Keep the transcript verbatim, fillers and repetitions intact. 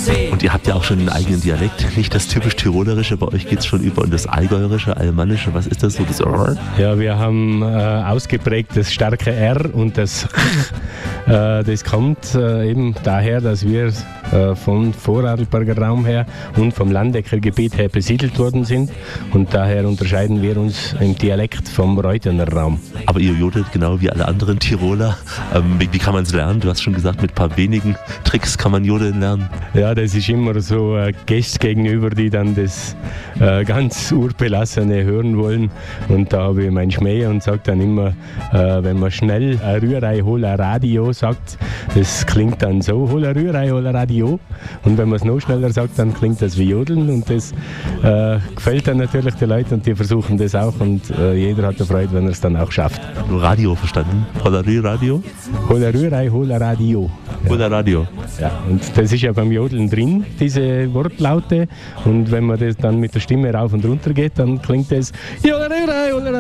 Und ihr habt ja auch schon einen eigenen Dialekt, nicht das typisch Tirolerische, bei euch geht es schon über in das Allgäuerische, Almanische, was ist das so? Das ja, wir haben äh, ausgeprägt das starke R und das äh, das kommt äh, eben daher, dass wir äh, vom Vorarlberger Raum her und vom Landecker Gebiet her besiedelt worden sind und daher unterscheiden wir uns im Dialekt vom Reuthener Raum. Aber ihr jodelt genau wie alle anderen Tiroler. Ähm, wie, wie kann man es lernen? Du hast schon gesagt, mit ein paar wenigen Tricks kann man jodeln lernen. Ja, das ist immer so äh, Gäste gegenüber, die dann das äh, ganz Urbelassene hören wollen. Und da habe ich meinen Schmäh und sage dann immer, äh, wenn man schnell ein Rührei, hol ein Radio sagt, das klingt dann so, hol ein Rührei, hol ein Radio. Und wenn man es noch schneller sagt, dann klingt das wie Jodeln. Und das äh, gefällt dann natürlich den Leuten und die versuchen das auch. Und äh, jeder hat eine Freude, wenn er es dann auch schafft. Nur Radio verstanden? Hol ein Radio? Hol ein Rührei, hol ein Radio. Hol ein Radio. Ja, und das ist ja beim Jodeln drin, diese Wortlaute. Und wenn man das dann mit der Stimme rauf und runter geht, dann klingt das